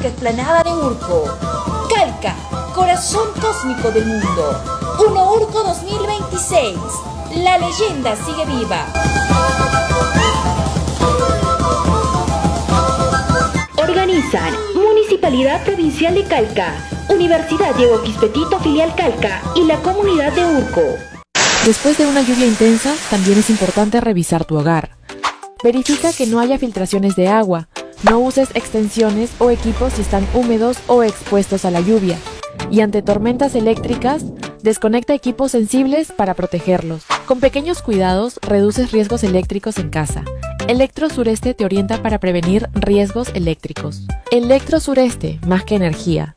emblemática explanada de Urco. Calca, corazón cósmico del mundo. Uno Urco 2026. La leyenda sigue viva. Organizan Municipalidad Provincial de Calca, Universidad Diego Quispetito Filial Calca y la comunidad de Urco. Después de una lluvia intensa, también es importante revisar tu hogar. Verifica que no haya filtraciones de agua. No uses extensiones o equipos si están húmedos o expuestos a la lluvia. Y ante tormentas eléctricas, desconecta equipos sensibles para protegerlos. Con pequeños cuidados, reduces riesgos eléctricos en casa. Electro Sureste te orienta para prevenir riesgos eléctricos. Electro Sureste, más que energía.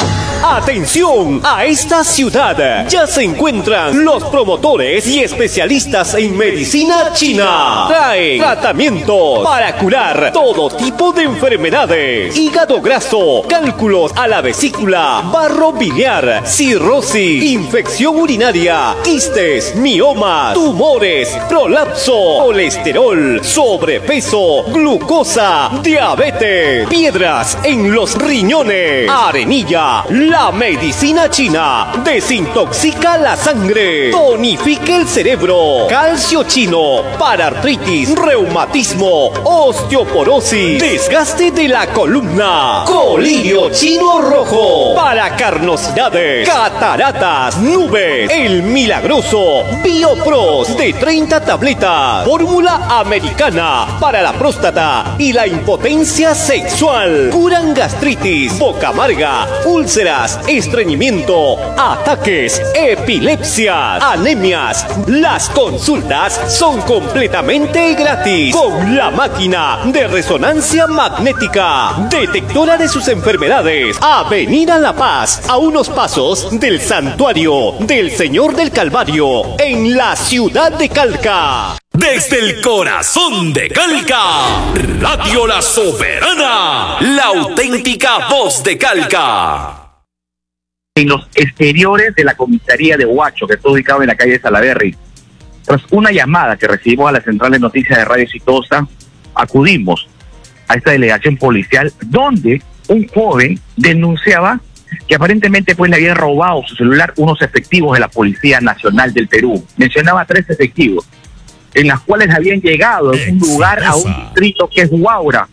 ¡Atención! A esta ciudad ya se encuentran los promotores y especialistas en medicina china. Traen tratamientos para curar todo tipo de enfermedades: hígado graso, cálculos a la vesícula, barro biliar, cirrosis, infección urinaria, quistes, miomas, tumores, prolapso, colesterol, sobrepeso, glucosa, diabetes, piedras en los riñones, arenilla. La medicina china desintoxica la sangre, tonifica el cerebro, calcio chino para artritis, reumatismo, osteoporosis, desgaste de la columna, colirio chino rojo para carnosidades, cataratas, nubes, el milagroso Biopros de 30 tabletas, fórmula americana para la próstata y la impotencia sexual, curan gastritis, boca amarga, úlceras, estreñimiento, ataques, epilepsia, anemias. Las consultas son completamente gratis con la máquina de resonancia magnética, detectora de sus enfermedades. Avenida La Paz, a unos pasos del Santuario del Señor del Calvario, en la ciudad de Calca. Desde el corazón de Calca, Radio La Soberana, la auténtica voz de Calca. En los exteriores de la comisaría de Huacho, que está ubicado en la calle Salaberry. Tras una llamada que recibimos a la central de noticias de Radio Exitosa, acudimos a esta delegación policial donde un joven denunciaba que aparentemente pues le habían robado su celular unos efectivos de la Policía Nacional del Perú. Mencionaba 3 efectivos, en las cuales habían llegado en un lugar, a un distrito que es Huaura,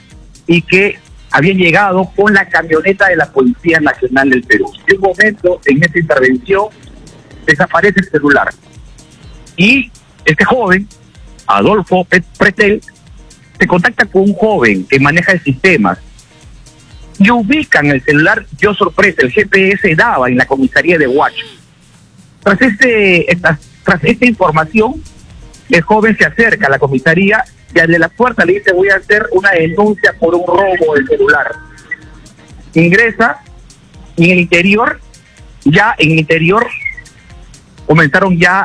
y que habían llegado con la camioneta de la Policía Nacional del Perú. En un momento, en esa intervención, desaparece el celular. Y este joven, Adolfo Pretel, se contacta con un joven que maneja el sistema y ubican el celular. Yo sorpresa, el GPS daba en la comisaría de Huacho. Tras esta información, el joven se acerca a la comisaría y al de la puerta le dice: voy a hacer una denuncia por un robo de celular. Ingresa y en el interior comenzaron ya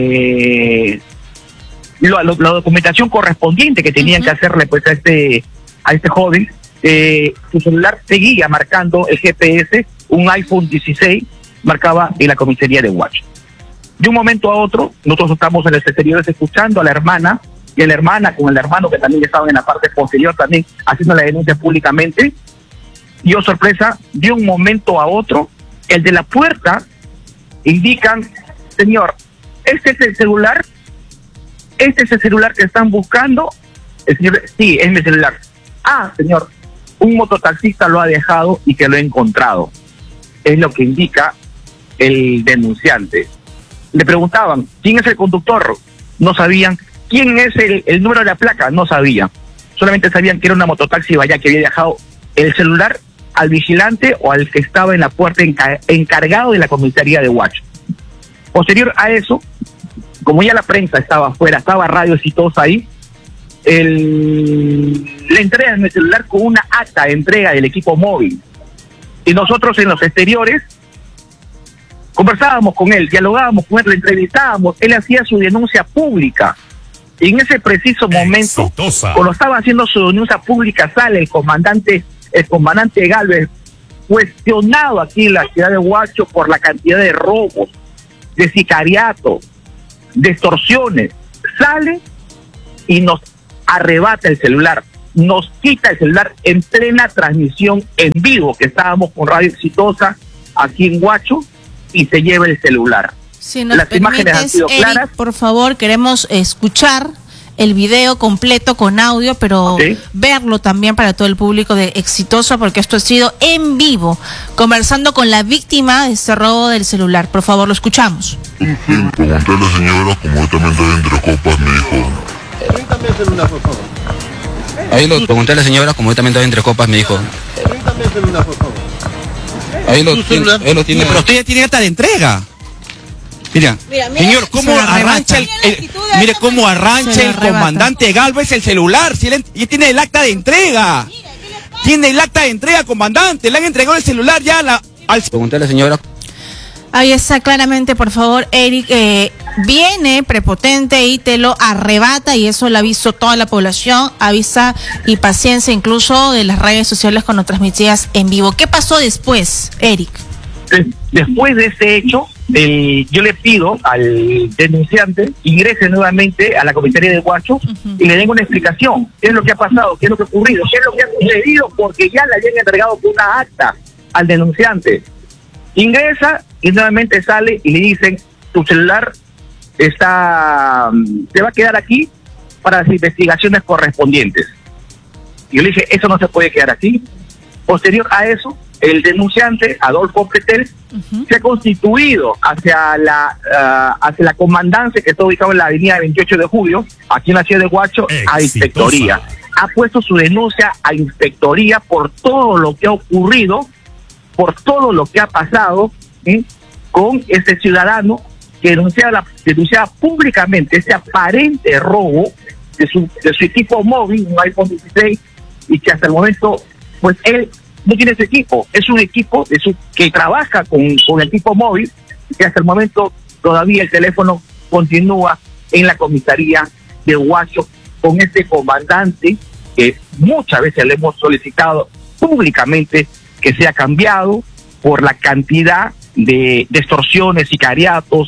la documentación correspondiente que tenían que hacerle pues a este joven. Su celular seguía marcando el GPS, un iPhone 16 marcaba en la comisaría de Huacho. De un momento a otro, nosotros estamos en los exteriores escuchando a la hermana y a la hermana con el hermano que también estaban en la parte posterior también haciendo la denuncia públicamente. Y oh sorpresa, de un momento a otro, el de la puerta indican: señor, ¿este es el celular? ¿Este es el celular que están buscando? El señor: sí, es mi celular. Ah, señor, un mototaxista lo ha dejado y que lo ha encontrado. Es lo que indica el denunciante. Le preguntaban: ¿quién es el conductor? No sabían. ¿Quién es el número de la placa? No sabían. Solamente sabían que era una mototaxi vaya que había dejado el celular al vigilante o al que estaba en la puerta encargado de la comisaría de Huacho. Posterior a eso, como ya la prensa estaba afuera, estaba Radio Exitosa ahí, le entregan el celular con una acta de entrega del equipo móvil. Y nosotros en los exteriores conversábamos con él, dialogábamos con él, le entrevistábamos, él hacía su denuncia pública. Y en ese preciso momento, cuando estaba haciendo su denuncia pública, sale el comandante Galvez, cuestionado aquí en la ciudad de Huacho por la cantidad de robos, de sicariato, de extorsiones. Sale y nos arrebata el celular. nos quita el celular en plena transmisión en vivo, que estábamos con Radio Exitosa aquí en Huacho, y se lleva el celular. Si nos Las imágenes han sido Eric, claras. por favor, queremos escuchar el video completo con audio, pero verlo también para todo el público de Exitosa, porque esto ha sido en vivo, conversando con la víctima de este robo del celular. Por favor, lo escuchamos. Pregunté a la señora, como yo también estoy entre copas, me dijo... Permítame el celular, por favor. Ahí lo pregunté a la señora, como yo también estoy entre copas, me dijo... Permítame el celular, por favor. Ahí lo tiene. Pero usted ya tiene acta de entrega. Mira, señor, cómo arrancha mire cómo arrancha el comandante Galvez el celular. Si él tiene el acta de entrega. Tiene el acta de entrega, comandante. Le han entregado el celular ya al... Pregunté a la señora. Ahí está claramente, por favor, Eric, viene prepotente y te lo arrebata, y eso lo ha visto toda la población, avisa y paciencia incluso de las redes sociales cuando transmitías en vivo. ¿Qué pasó después, Eric? Después de ese hecho, yo le pido al denunciante ingrese nuevamente a la comisaría de Huacho y le den una explicación. ¿Qué es lo que ha pasado? ¿Qué es lo que ha ocurrido? ¿Qué es lo que ha sucedido? Porque ya le habían entregado una acta al denunciante. Ingresa y nuevamente sale y le dicen: tu celular te va a quedar aquí para las investigaciones correspondientes. Y yo le dije: eso no se puede quedar así. Posterior a eso, el denunciante, Adolfo Pretel, se ha constituido hacia la comandancia que está ubicada en la avenida 28 de Julio, aquí en la ciudad de Huacho, a inspectoría. Ha puesto su denuncia a inspectoría por todo lo que ha ocurrido, por todo lo que ha pasado con este ciudadano que denunciaba públicamente este aparente robo de su equipo móvil, un iPhone 16, y que hasta el momento, pues él no tiene ese equipo, es un equipo que trabaja con el equipo móvil, y que hasta el momento todavía el teléfono continúa en la comisaría de Huacho con este comandante que muchas veces le hemos solicitado públicamente que sea cambiado por la cantidad de extorsiones, sicariatos,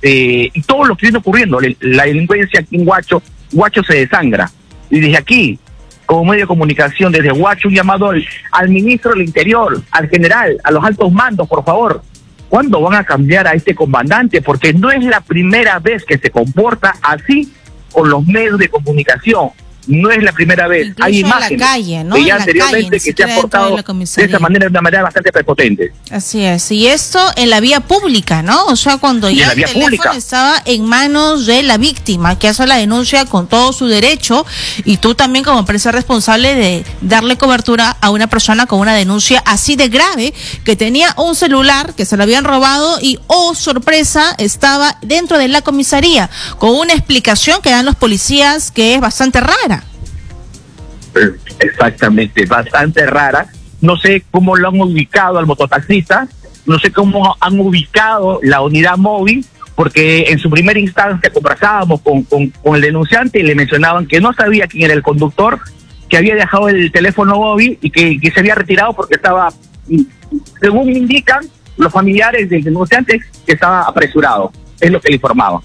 y todo lo que viene ocurriendo. La delincuencia aquí en Huacho se desangra. Y desde aquí, como medio de comunicación, desde Huacho, un llamado al ministro del Interior, al general, a los altos mandos, por favor, ¿cuándo van a cambiar a este comandante? Porque no es la primera vez que se comporta así con los medios de comunicación. No es la primera vez. Incluso hay imágenes en la calle, ¿no? que ya en anteriormente calle, que se ha portado de esa manera, de una manera bastante prepotente. Así es, y esto en la vía pública, ¿no? O sea, cuando ya el teléfono estaba en manos de la víctima, que hace la denuncia con todo su derecho, y tú también como empresa responsable de darle cobertura a una persona con una denuncia así de grave, que tenía un celular que se lo habían robado y, oh sorpresa, estaba dentro de la comisaría, con una explicación que dan los policías que es bastante rara. Exactamente, bastante rara. No sé cómo lo han ubicado al mototaxista, no sé cómo han ubicado la unidad móvil, porque en su primera instancia conversábamos con el denunciante y le mencionaban que no sabía quién era el conductor, que había dejado el teléfono móvil y que se había retirado porque estaba, según indican los familiares del denunciante, que estaba apresurado. Es lo que le informaban.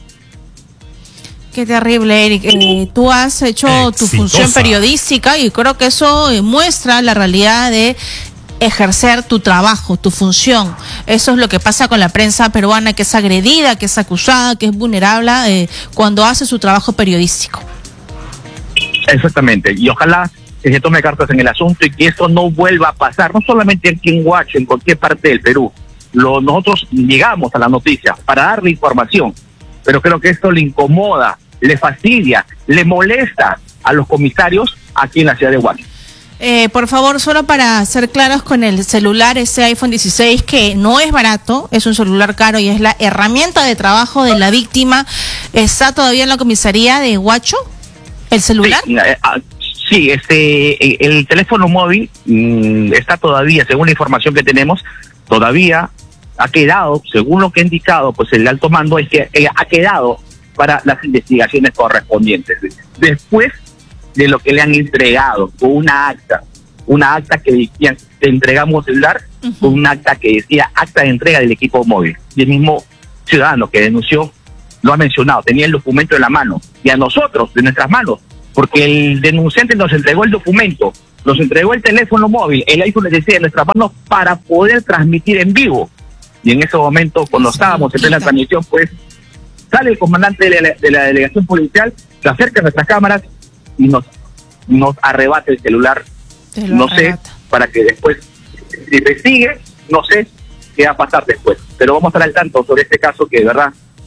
Qué terrible, Eric. Tú has hecho tu función periodística y creo que eso muestra la realidad de ejercer tu trabajo, tu función. Eso es lo que pasa con la prensa peruana, que es agredida, que es acusada, que es vulnerable cuando hace su trabajo periodístico. Exactamente, y ojalá que se tome cartas en el asunto y que esto no vuelva a pasar, no solamente aquí en Huacho, en cualquier parte del Perú. Nosotros llegamos a la noticia para darle información, pero creo que esto le incomoda, le fastidia, le molesta a los comisarios aquí en la ciudad de Huacho. Por favor, solo para ser claros con el celular, ese iPhone 16, que no es barato, es un celular caro y es la herramienta de trabajo de la víctima, ¿está todavía en la comisaría de Huacho, el celular? Sí, el teléfono móvil está todavía, según la información que tenemos, todavía ha quedado, según lo que ha indicado pues el alto mando, es que ha quedado para las investigaciones correspondientes. Después de lo que le han entregado, con una acta que decía, te entregamos celular, con un acta que decía acta de entrega del equipo móvil. Y el mismo ciudadano que denunció lo ha mencionado, tenía el documento en la mano, y a nosotros, de nuestras manos, porque el denunciante nos entregó el documento, nos entregó el teléfono móvil, el iPhone 16 en nuestras manos para poder transmitir en vivo. Y en ese momento, cuando estábamos en plena transmisión, pues sale el comandante de la delegación policial, se acerca a nuestras cámaras y nos arrebata el celular. No sé, para que después, si se sigue, no sé qué va a pasar después. Pero vamos a estar al tanto sobre este caso que de verdad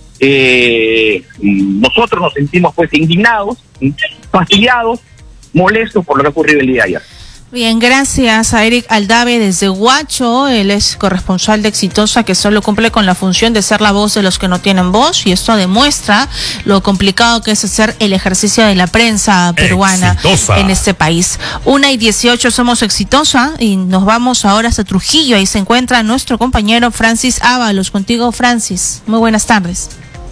nosotros nos sentimos pues indignados, fastidiados, molestos por lo que ha ocurrido el día de ayer. Bien, gracias a Eric Aldave desde Huacho. Él es corresponsal de Exitosa, que solo cumple con la función de ser la voz de los que no tienen voz, y esto demuestra lo complicado que es hacer el ejercicio de la prensa peruana Exitosa en este país. 1:18 somos Exitosa y nos vamos ahora hasta Trujillo. Ahí se encuentra nuestro compañero Francis Ábalos. Contigo, Francis. Muy buenas tardes.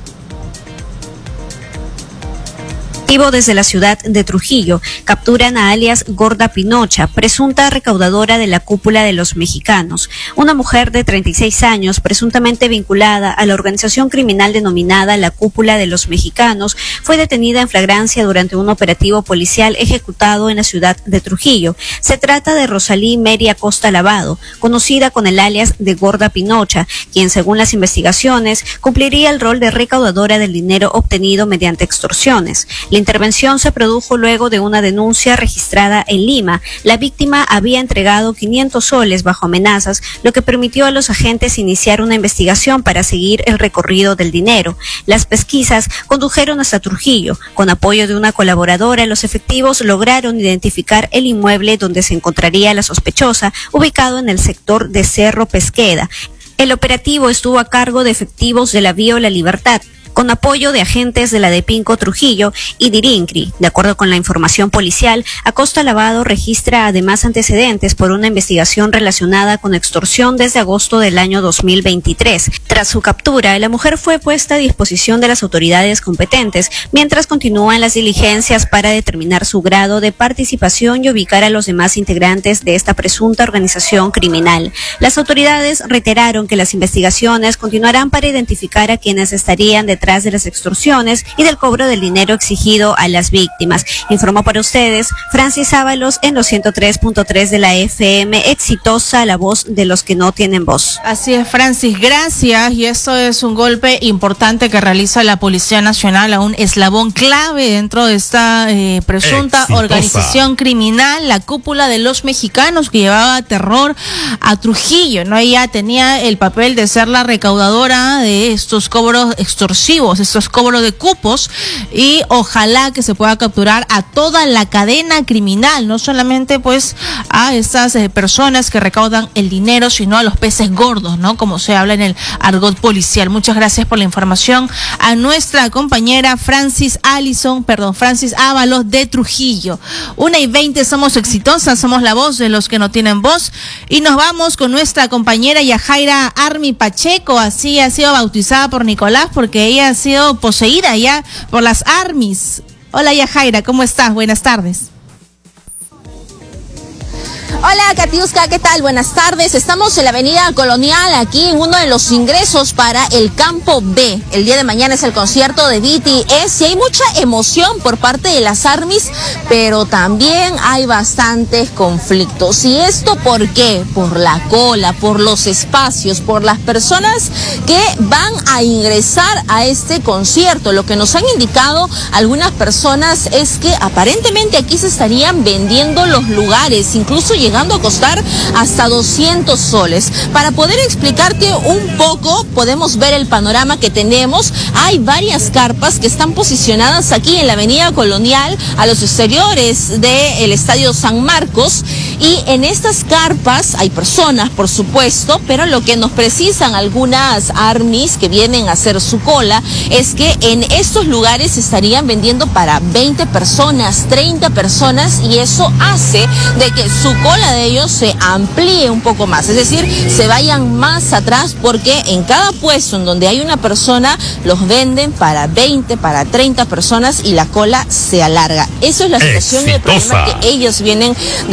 Desde la ciudad de Trujillo capturan a alias Gorda Pinocha, presunta recaudadora de la cúpula de los mexicanos. Una mujer de 36 años, presuntamente vinculada a la organización criminal denominada la cúpula de los mexicanos, fue detenida en flagrancia durante un operativo policial ejecutado en la ciudad de Trujillo. Se trata de Rosalí Meri Acosta Lavado, conocida con el alias de Gorda Pinocha, quien según las investigaciones cumpliría el rol de recaudadora del dinero obtenido mediante extorsiones. La intervención se produjo luego de una denuncia registrada en Lima. La víctima había entregado 500 soles bajo amenazas, lo que permitió a los agentes iniciar una investigación para seguir el recorrido del dinero. Las pesquisas condujeron hasta Trujillo. Con apoyo de una colaboradora, los efectivos lograron identificar el inmueble donde se encontraría la sospechosa, ubicado en el sector de Cerro Pesqueda. El operativo estuvo a cargo de efectivos de la Vía La Libertad, con apoyo de agentes de la Depinco Trujillo y Dirincri. De acuerdo con la información policial, Acosta Lavado registra además antecedentes por una investigación relacionada con extorsión desde agosto del año 2023. Tras su captura, la mujer fue puesta a disposición de las autoridades competentes, mientras continúan las diligencias para determinar su grado de participación y ubicar a los demás integrantes de esta presunta organización criminal. Las autoridades reiteraron que las investigaciones continuarán para identificar a quienes estarían detrás de las extorsiones y del cobro del dinero exigido a las víctimas. Informó para ustedes Francis Ábalos en los 103.3 de la FM, Exitosa, la voz de los que no tienen voz. Así es, Francis, gracias. Y esto es un golpe importante que realiza la Policía Nacional a un eslabón clave dentro de esta presunta Exitosa organización criminal, la cúpula de los mexicanos, que llevaba terror a Trujillo, ¿no? Ella tenía el papel de ser la recaudadora de estos cobros extorsivos, estos cobros de cupos, y ojalá que se pueda capturar a toda la cadena criminal, no solamente pues a estas personas que recaudan el dinero, sino a los peces gordos, ¿no? Como se habla en el argot policial. Muchas gracias por la información a nuestra compañera Francis Ábalos de Trujillo. 1:20 somos Exitosas, somos la voz de los que no tienen voz, y nos vamos con nuestra compañera Yajaira Armi Pacheco. Así ha sido bautizada por Nicolás, porque ella ha sido poseída ya por las armies. Hola Yajaira, ¿cómo estás? Buenas tardes. Hola Katiuska, ¿qué tal? Buenas tardes. Estamos en la avenida Colonial, aquí en uno de los ingresos para el Campo B. El día de mañana es el concierto de BTS y hay mucha emoción por parte de las ARMYs, pero también hay bastantes conflictos. ¿Y esto por qué? Por la cola, por los espacios, por las personas que van a ingresar a este concierto. Lo que nos han indicado algunas personas es que aparentemente aquí se estarían vendiendo los lugares, incluso llegando a costar hasta 200 soles. Para poder explicarte un poco, podemos ver el panorama que tenemos. Hay varias carpas que están posicionadas aquí en la avenida Colonial, a los exteriores del Estadio San Marcos, y en estas carpas hay personas, por supuesto, pero lo que nos precisan algunas ARMYs que vienen a hacer su cola es que en estos lugares se estarían vendiendo para 20 personas, 30 personas, y eso hace de que su cola de ellos se amplíe un poco más, es decir, se vayan más atrás, porque en cada puesto en donde hay una persona los venden para 20, para 30 personas y la cola se alarga. Eso es la situación y el problema que ellos vienen denunciando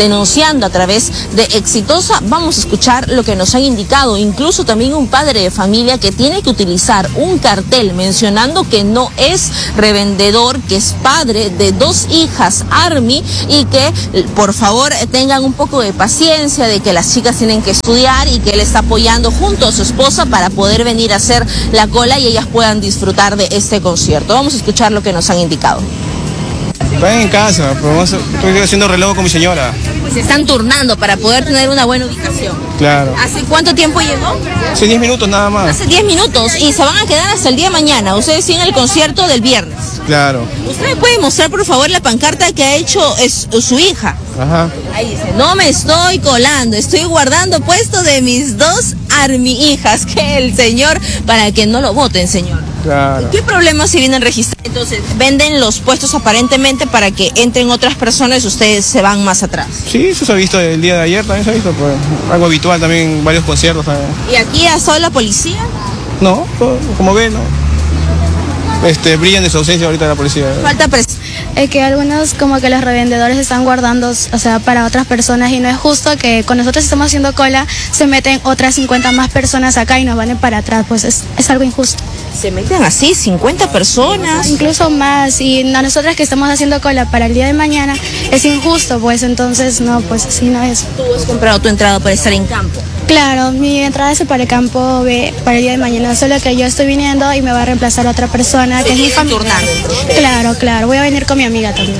denunciando a través de Exitosa. Vamos a escuchar lo que nos han indicado, incluso también un padre de familia que tiene que utilizar un cartel mencionando que no es revendedor, que es padre de 2 hijas Army y que por favor tengan un poco de paciencia, de que las chicas tienen que estudiar y que él está apoyando junto a su esposa para poder venir a hacer la cola y ellas puedan disfrutar de este concierto. Vamos a escuchar lo que nos han indicado. Estoy en casa, pero estoy haciendo reloj con mi señora. Se están turnando para poder tener una buena ubicación. Claro. ¿Hace cuánto tiempo llegó? Hace 10 minutos nada más. Hace 10 minutos y se van a quedar hasta el día de mañana. Ustedes siguen el concierto del viernes. Claro. ¿Usted me puede mostrar por favor la pancarta que ha hecho su hija? Ajá. Ahí dice, no me estoy colando, estoy guardando puesto de mis 2 Army hijas, que el señor, para que no lo voten, señor. Claro. ¿Qué problemas se vienen registrando? Entonces, venden los puestos aparentemente para que entren otras personas y ustedes se van más atrás. Sí, eso se ha visto el día de ayer, también se ha visto, pues, algo habitual también en varios conciertos también. ¿Y aquí ha estado la policía? No, como ven, ¿no? Brillan de su ausencia ahorita la policía. Falta presión. Es que algunos como que los revendedores están guardando, o sea, para otras personas y no es justo que cuando nosotros estamos haciendo cola se meten otras 50 más personas acá y nos van para atrás, pues es algo injusto. ¿Se meten así 50 personas? Incluso más, y a nosotras que estamos haciendo cola para el día de mañana es injusto, pues entonces no, pues así no es. ¿Tú has comprado tu entrada para estar en campo? Claro, mi entrada es para el campo B para el día de mañana, solo que yo estoy viniendo y me va a reemplazar otra persona que es mi familia. Claro, voy a venir con mi amiga también.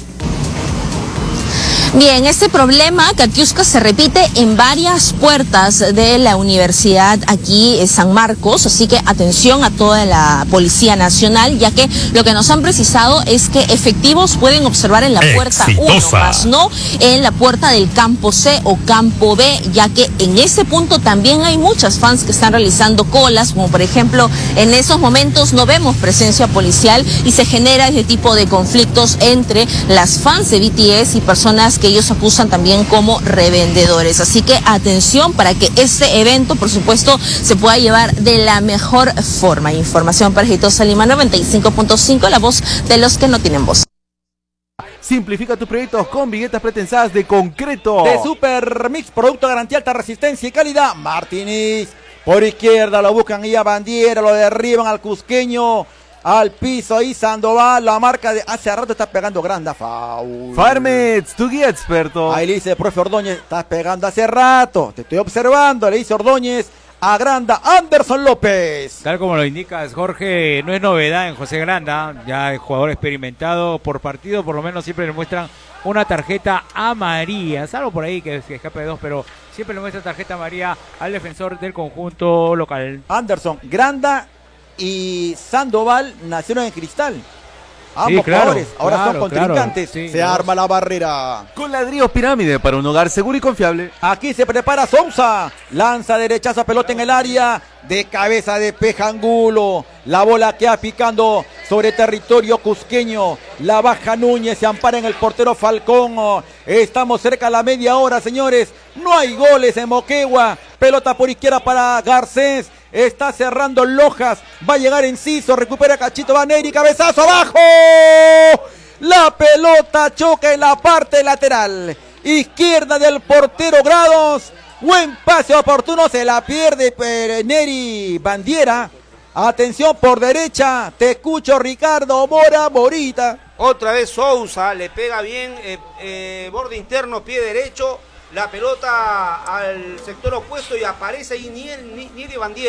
Bien, este problema, Katiuska, se repite en varias puertas de la universidad aquí en San Marcos, así que atención a toda la Policía Nacional, ya que lo que nos han precisado es que efectivos pueden observar en la puerta 1, más no en la puerta del campo C o campo B, ya que en este punto también hay muchas fans que están realizando colas, como por ejemplo en esos momentos no vemos presencia policial y se genera este tipo de conflictos entre las fans de BTS y personas que ellos acusan también como revendedores. Así que atención para que este evento, por supuesto, se pueda llevar de la mejor forma. Información para Exitosa Lima 95.5, la voz de los que no tienen voz. Simplifica tus proyectos con viguetas pretensadas de concreto. De Super Mix, producto de garantía, alta resistencia y calidad. Martínez, por izquierda lo buscan y a Bandiera, lo derriban al cusqueño. Al piso ahí Sandoval, la marca de hace rato está pegando grande, foul. Farmets, tu guía experto. Ahí le dice, profe Ordóñez, estás pegando hace rato, te estoy observando, le dice Ordóñez, agranda Anderson López. Tal como lo indicas, Jorge, no es novedad en José Granda, ya es jugador experimentado por partido, por lo menos siempre le muestran una tarjeta amarilla, salvo por ahí que escape de 2, pero siempre le muestra tarjeta amarilla al defensor del conjunto local. Anderson, Granda y Sandoval nacieron en Cristal. Ambos sí, claro, jugadores ahora son contrincantes. Claro, sí, se arma la barrera. Con ladrillos pirámide para un hogar seguro y confiable. Aquí se prepara Sousa. Lanza derechazo, pelota en el área. De cabeza de Pejangulo. La bola queda picando sobre territorio cusqueño. La baja Núñez, se ampara en el portero Falcón. Estamos cerca a la media hora, señores. No hay goles en Moquegua. Pelota por izquierda para Garcés. Está cerrando Lojas. Va a llegar Enciso. Recupera Cachito Baneri. Cabezazo abajo. La pelota choca en la parte lateral izquierda del portero Grados. Buen pase oportuno. Se la pierde Neri Bandiera. Atención por derecha. Te escucho, Ricardo Morita. Otra vez Sousa. Le pega bien. Borde interno, pie derecho. La pelota al sector opuesto y aparece ahí Neri Bandiera.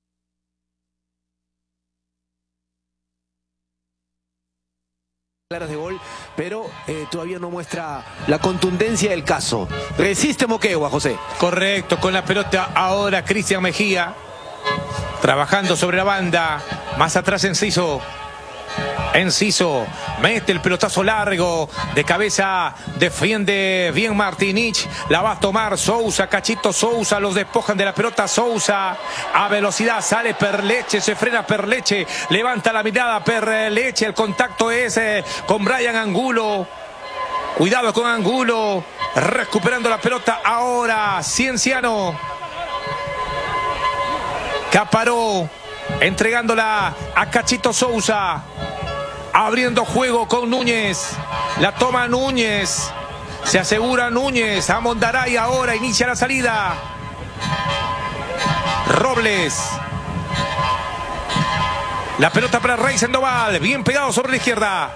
Claras de gol, pero todavía no muestra la contundencia del caso. Resiste Moquegua, José. Correcto, con la pelota ahora Cristian Mejía, trabajando sobre la banda, más atrás Enciso, mete el pelotazo largo, de cabeza defiende bien Martinich, la va a tomar Sousa, Cachito Sousa, los despojan de la pelota Sousa, a velocidad sale Perleche, se frena Perleche, levanta la mirada Perleche, el contacto es con Brian Angulo, cuidado con Angulo, recuperando la pelota ahora Cienciano, Caparó, entregándola a Cachito Sousa, abriendo juego con Núñez, la toma Núñez, Se asegura Núñez. A Mondaray ahora inicia la salida. Robles. La pelota para Rey Sandoval. Bien pegado sobre la izquierda.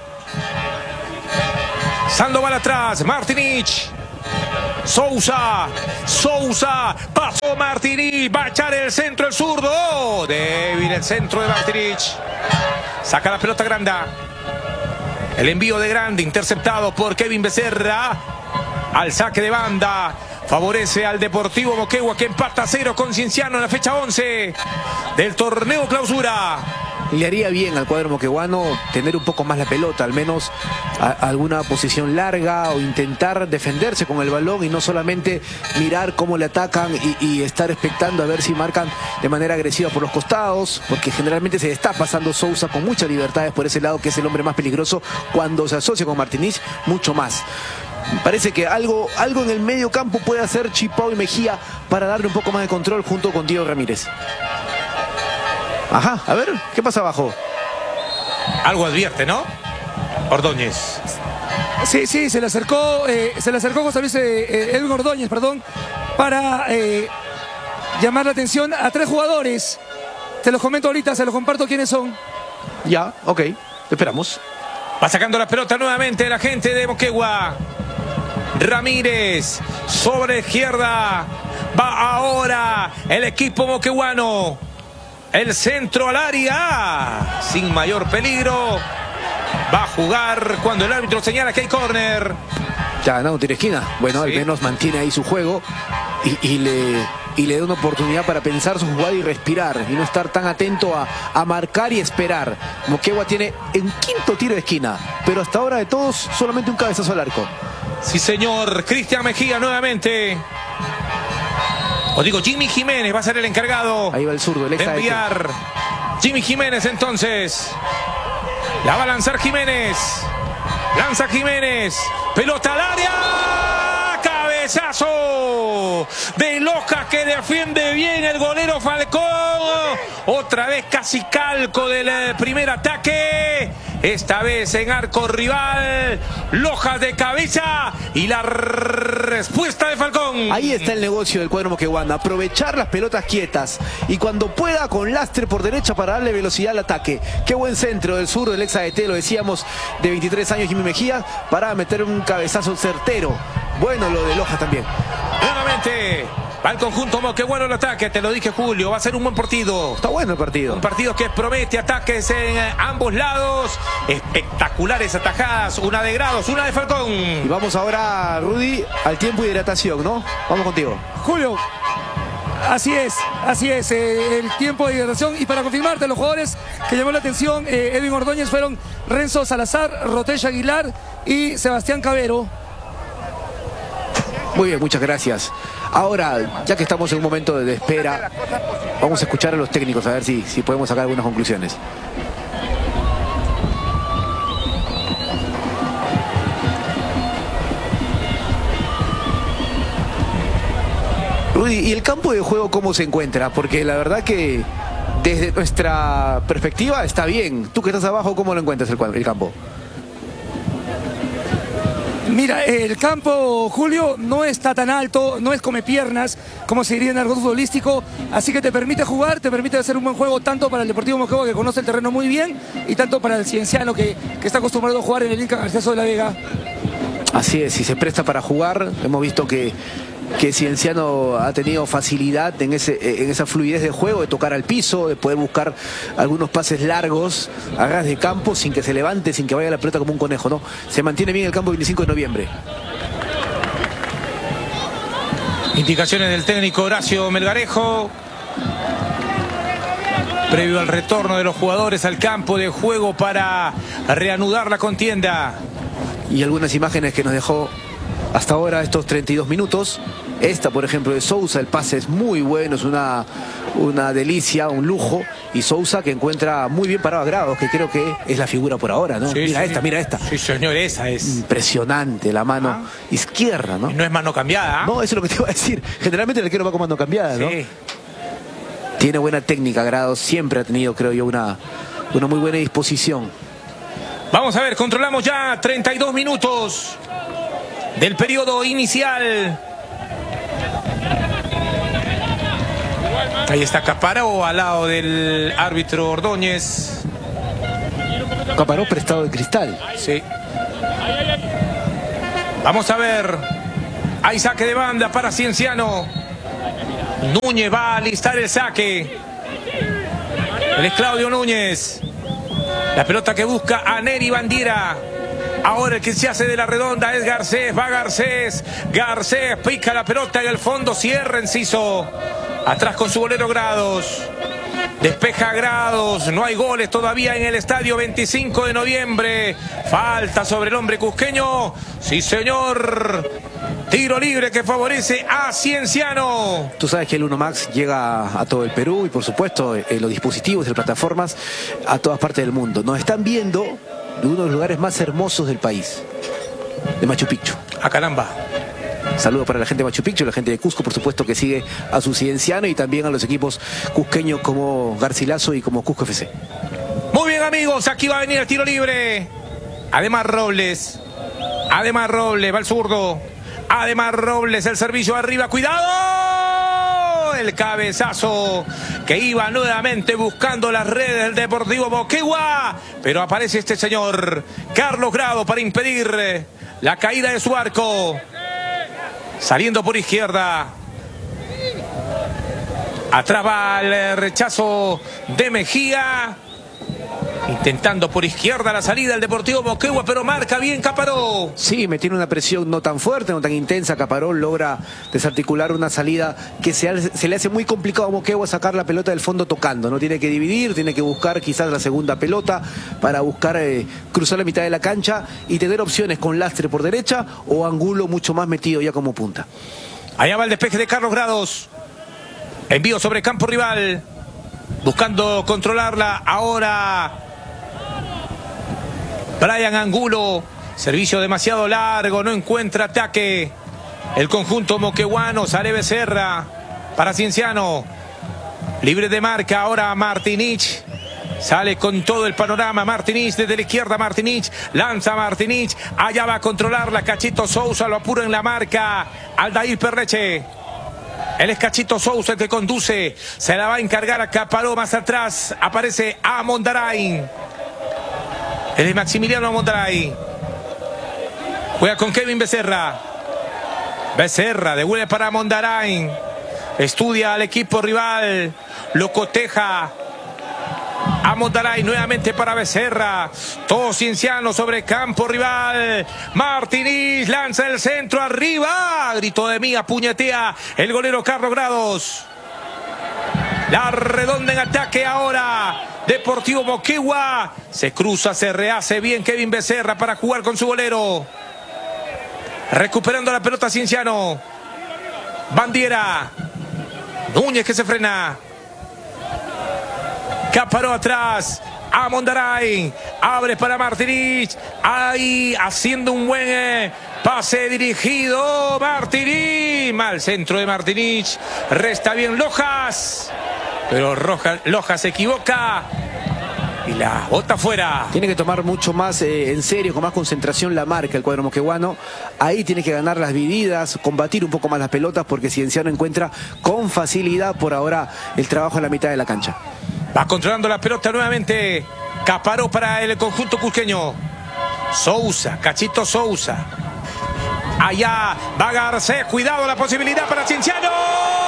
Sandoval atrás. Martinich. Sousa. Pasó Martinich. Va a echar el centro el zurdo. Oh, débil el centro de Martinich. Saca la pelota Granda. El envío de Grande interceptado por Kevin Becerra. Al saque de banda. Favorece al Deportivo Moquegua que empata 0 con Cienciano en la fecha 11 del torneo clausura. Le haría bien al cuadro moqueguano tener un poco más la pelota, al menos alguna posición larga o intentar defenderse con el balón y no solamente mirar cómo le atacan y estar expectando a ver si marcan de manera agresiva por los costados, porque generalmente se está pasando Sousa con muchas libertades por ese lado, que es el hombre más peligroso cuando se asocia con Martinich, mucho más. Parece que algo en el medio campo puede hacer Chipao y Mejía para darle un poco más de control junto con Diego Ramírez. Ajá, a ver, ¿qué pasa abajo? Algo advierte, ¿no? Ordóñez. Sí, se le acercó José Luis Edwin Ordóñez, para llamar la atención a 3 jugadores. Te los comento ahorita, se los comparto quiénes son. Ya, ok, esperamos. Va sacando la pelota nuevamente la gente de Moquegua. Ramírez sobre la izquierda. Va ahora el equipo moqueguano. El centro al área, sin mayor peligro. Va a jugar cuando el árbitro señala que hay córner. Ya ganado tiro esquina. Bueno, sí. Al menos mantiene ahí su juego y le da una oportunidad para pensar su jugada y respirar. Y no estar tan atento a marcar y esperar. Moquegua tiene un 5.º tiro de esquina. Pero hasta ahora de todos, solamente un cabezazo al arco. Sí, señor. Cristian Mejía nuevamente. O digo, Jimmy Jiménez va a ser el encargado. Ahí va el zurdo, el ex de enviar. Jimmy Jiménez entonces. La va a lanzar Jiménez. Lanza Jiménez. Pelota al área. Cabezazo de Loja que defiende bien el golero Falcón. Otra vez casi calco del primer ataque. Esta vez en arco rival. Lojas de cabeza. Y la respuesta de Falcón. Ahí está el negocio del cuadro moqueguano. Aprovechar las pelotas quietas. Y cuando pueda con lastre por derecha para darle velocidad al ataque. Qué buen centro del sur del ex AET, lo decíamos, de 23 años Jimmy Mejía, para meter un cabezazo certero. Bueno lo de Loja también. Nuevamente va el conjunto moqueguano el ataque, te lo dije Julio, va a ser un buen partido. Está bueno el partido. Un partido que promete ataques en ambos lados, espectaculares atajadas, una de Grados, una de Falcón. Y vamos ahora, Rudy, al tiempo de hidratación, ¿no? Vamos contigo. Julio, así es, el tiempo de hidratación. Y para confirmarte, los jugadores que llamó la atención Edwin Ordóñez fueron Renzo Salazar, Rotella Aguilar y Sebastián Cabero. Muy bien, muchas gracias. Ahora, ya que estamos en un momento de espera, vamos a escuchar a los técnicos a ver si podemos sacar algunas conclusiones. Rudy, ¿y el campo de juego cómo se encuentra? Porque la verdad que desde nuestra perspectiva está bien. Tú que estás abajo, ¿cómo lo encuentras el campo? Mira, el campo, Julio, no está tan alto, no es come piernas, como se diría en argot futbolístico, así que te permite jugar, te permite hacer un buen juego tanto para el Deportivo Moquegua, que conoce el terreno muy bien, y tanto para el Cienciano, que está acostumbrado a jugar en el Inca Garcilaso de la Vega. Así es, si se presta para jugar, hemos visto que Cienciano ha tenido facilidad en esa fluidez de juego, de tocar al piso, de poder buscar algunos pases largos a ras de campo sin que se levante, sin que vaya la pelota como un conejo, ¿no? Se mantiene bien el campo el 25 de noviembre. Indicaciones del técnico Horacio Melgarejo. Previo al retorno de los jugadores al campo de juego para reanudar la contienda. Y algunas imágenes que nos dejó hasta ahora estos 32 minutos. Esta, por ejemplo, de Sousa, el pase es muy bueno, es una delicia, un lujo. Y Sousa que encuentra muy bien parado a Grados, que creo que es la figura por ahora, ¿no? Sí, mira sí. Mira esta. Sí, señor, esa es. Impresionante la mano izquierda, ¿no? Y no es mano cambiada. No, eso es lo que te iba a decir. Generalmente el arquero va con mano cambiada, ¿no? Sí. Tiene buena técnica, Grados. Siempre ha tenido, creo yo, una muy buena disposición. Vamos a ver, controlamos ya 32 minutos. del periodo inicial. Ahí está Caparó al lado del árbitro Ordóñez. Caparó prestado de Cristal. Sí. Vamos a ver. Hay saque de banda para Cienciano. Núñez va a alistar el saque. Él es Claudio Núñez. La pelota que busca a Neri Bandiera. Ahora el que se hace de la redonda es Garcés. Va Garcés. Garcés pica la pelota en el fondo. Cierra Enciso. Atrás con su bolero Grados. Despeja Grados. No hay goles todavía en el estadio 25 de noviembre. Falta sobre el hombre cusqueño. Sí, señor. Tiro libre que favorece a Cienciano. Tú sabes que el 1 Max llega a todo el Perú y por supuesto los dispositivos y las plataformas a todas partes del mundo. Nos están viendo de uno de los lugares más hermosos del país, de Machu Picchu. A caramba. Saludos para la gente de Machu Picchu, la gente de Cusco, por supuesto, que sigue a su Cienciano y también a los equipos cusqueños como Garcilaso y como Cusco FC. Muy bien, amigos, aquí va a venir el tiro libre. Además Robles, va el zurdo. Además Robles, el servicio arriba, cuidado. El cabezazo que iba nuevamente buscando las redes del Deportivo Moquegua. Pero aparece este señor, Carlos Grado, para impedir la caída de su arco. Saliendo por izquierda. Atrás va el rechazo de Mejía. Intentando por izquierda la salida del Deportivo Moquegua, pero marca bien Caparó. Sí, metiene una presión no tan fuerte, no tan intensa. Caparó logra desarticular una salida que se le hace muy complicado a Moquegua sacar la pelota del fondo tocando. No tiene que dividir, tiene que buscar quizás la segunda pelota para buscar cruzar la mitad de la cancha y tener opciones con Lastre por derecha o Angulo mucho más metido ya como punta. Allá va el despeje de Carlos Grados. Envío sobre campo rival. Buscando controlarla ahora Brian Angulo. Servicio demasiado largo, no encuentra ataque. El conjunto moqueguano, sale Becerra para Cienciano. Libre de marca ahora Martinich. Sale con todo el panorama Martinich desde la izquierda. Martinich lanza Martinich. Allá va a controlarla Cachito Sousa, lo apura en la marca Aldair Perleche. Él es Cachito Sousa el que conduce. Se la va a encargar a Caparó. Más atrás aparece Amondaray. Él es Maximiliano Amondaray. Juega con Kevin Becerra. Becerra devuelve para Amondaray. Estudia al equipo rival. Lo coteja. Amondaray nuevamente para Becerra. Todo Cienciano sobre campo rival. Martínez lanza el centro arriba. Grito de Mía, puñetea el golero Carlos Grados. La redonda en ataque ahora. Deportivo Moquegua. Se cruza, se rehace bien Kevin Becerra para jugar con su golero. Recuperando la pelota Cienciano. Bandiera. Núñez que se frena. Caparó atrás. Amondaray. Abre para Martínez. Ahí haciendo un buen pase dirigido. Martínez. Mal centro de Martínez. Resta bien Lojas. Pero Lojas se equivoca. Y la bota fuera. Tiene que tomar mucho más en serio, con más concentración la marca el cuadro moqueguano. Ahí tiene que ganar las divididas, combatir un poco más las pelotas, porque Cienciano encuentra con facilidad por ahora el trabajo en la mitad de la cancha. Va controlando la pelota nuevamente. Caparó para el conjunto cusqueño. Sousa, Cachito Sousa. Allá va Garcés. Cuidado la posibilidad para Cienciano.